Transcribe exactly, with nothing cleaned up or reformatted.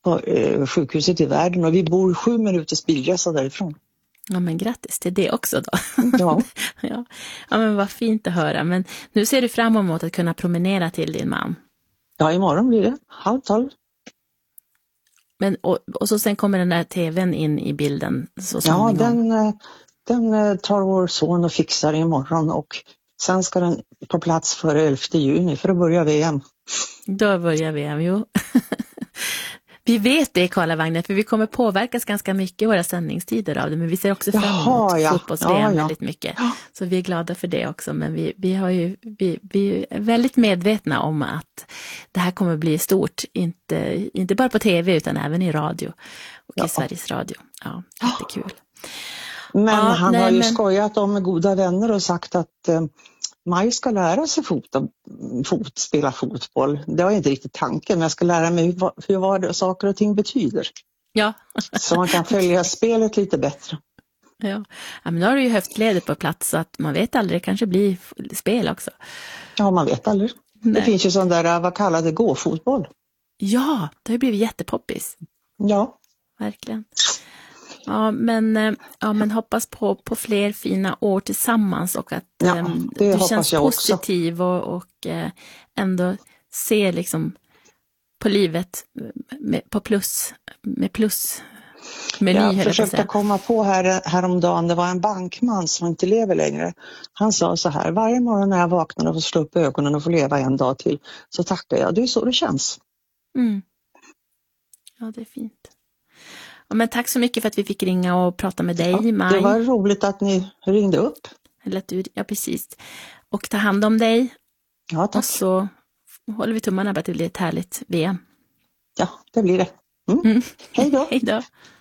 på eh, sjukhuset i världen och vi bor sju minuters bilresa därifrån. Ja, men grattis till det också då. Ja. ja. ja, men vad fint att höra. Men nu ser du fram emot att kunna promenera till din man. Ja, imorgon blir det. Halv tolv. Men, och, och så sen kommer den där tvn in i bilden så Ja, småningom. den, den tar vår son och fixar imorgon och sen ska den på plats före elfte juni för att börja V M. Då börjar V M, jo. Vi vet det, Karla Wagner, för vi kommer påverkas ganska mycket i våra sändningstider av det, men vi ser också fram emot Jaha, ja. fotbolls-V M ja, ja. väldigt mycket. Så vi är glada för det också, men vi, vi, har ju, vi, vi är väldigt medvetna om att det här kommer bli stort, inte, inte bara på tv utan även i radio och ja. i Sveriges Radio. Ja, jättekul. Men ja, han nej, har ju men... skojat om med goda vänner och sagt att eh, Maj ska lära sig fot, fot, spela fotboll. Det var inte riktigt tanken, men jag ska lära mig hur, hur vad saker och ting betyder. Ja. Så man kan följa spelet lite bättre. Ja, ja men nu har du ju höftledet på plats så att man vet aldrig, det kanske blir spel också. Ja, man vet aldrig. Nej. Det finns ju sån där, vad kallar det, gå-fotboll. Ja, det har ju blivit jättepoppis. Ja. Verkligen. Ja, men, ja, men hoppas på, på fler fina år tillsammans och att ja, äm, det du känns positiv också. och, och äh, ändå ser liksom på livet med, på plus, med plus meny. Jag försökte jag komma på här, häromdagen, det var en bankman som inte lever längre. Han sa så här, varje morgon när jag vaknar och får slå upp ögonen och får leva en dag till så tackar jag, det är så det känns. Mm. Ja, det är fint. Ja, men tack så mycket för att vi fick ringa och prata med dig, ja, Maj. Det var roligt att ni ringde upp. Eller att du, ja, precis. Och ta hand om dig. Ja, tack. Och så håller vi tummarna på att det blir ett härligt V M. Ja, det blir det. Mm. Mm. Hej då. Hej då.